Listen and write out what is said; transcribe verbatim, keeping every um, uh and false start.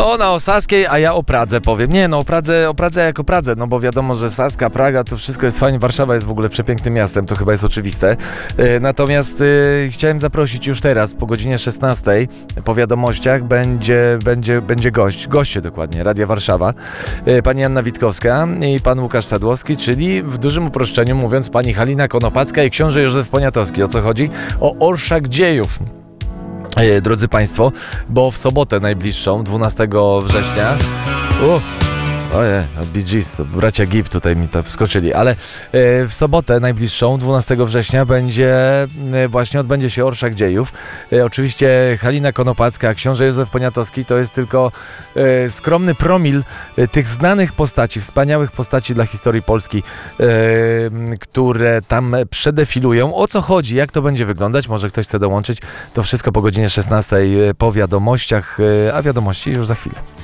Ona o Saskiej, a ja o Pradze powiem. Nie, no o Pradze, o Pradze jako Pradze, no bo wiadomo, że Saska, Praga, to wszystko jest fajnie. Warszawa jest w ogóle przepięknym miastem, to chyba jest oczywiste. E, natomiast e, chciałem zaprosić już teraz, po godzinie szesnastej, po wiadomościach będzie, będzie, będzie gość, goście dokładnie, Radia Warszawa, e, pani Anna Witkowska i pan Łukasz Sadłowski, czyli w dużym uproszczeniu mówiąc pani Halina Konopacka i książę Józef Poniatowski. O co chodzi? O orszak dziejów. E, drodzy Państwo, bo w sobotę najbliższą, dwunastego września, uh, ojej, Bee Gees, to bracia Gibb tutaj mi to wskoczyli, ale e, w sobotę najbliższą, dwunastego września będzie e, właśnie odbędzie się Orszak Dziejów. E, oczywiście Halina Konopacka, a książę Józef Poniatowski to jest tylko e, skromny promil e, tych znanych postaci, wspaniałych postaci dla historii Polski, e, które tam przedefilują. O co chodzi, jak to będzie wyglądać, może ktoś chce dołączyć, to wszystko po godzinie szesnastej po wiadomościach, e, a wiadomości już za chwilę.